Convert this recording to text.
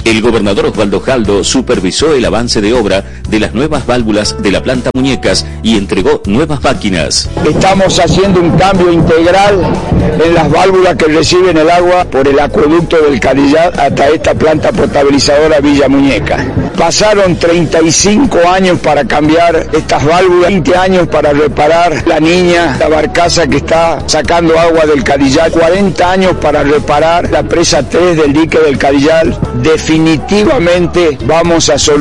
El gobernador Osvaldo Jaldo supervisó el avance de obra de las nuevas válvulas de la planta Muñecas y entregó nuevas máquinas. Estamos haciendo un cambio integral en las válvulas que reciben el agua por el acueducto del Cadillal hasta esta planta potabilizadora Villa Muñeca. Pasaron 35 años para cambiar estas válvulas, 20 años para reparar la niña, la barcaza que está sacando agua del Cadillal, 40 años para reparar la presa 3 del dique del Cadillal. Definitivamente vamos a solucionar